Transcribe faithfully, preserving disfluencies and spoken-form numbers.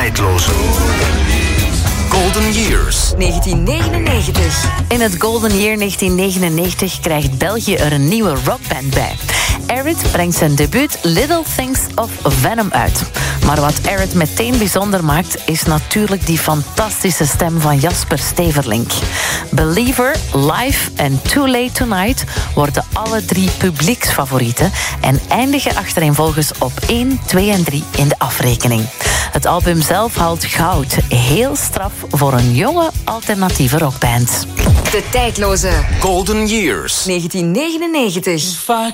tijdloze. Golden Years. negentien negenennegentig. In het Golden Year negentien negenennegentig krijgt België er een nieuwe rockband bij. Arid brengt zijn debuut Little Things of Venom uit. Maar wat Arid meteen bijzonder maakt, is natuurlijk die fantastische stem van Jasper Steverlink. Believer, Live en Too Late Tonight worden alle drie publieksfavorieten en eindigen achtereenvolgens op één, twee en drie in de afrekening. Het album zelf haalt goud. Heel straf voor een jonge alternatieve rockband. De tijdloze. Golden Years. negentien negenennegentig. If I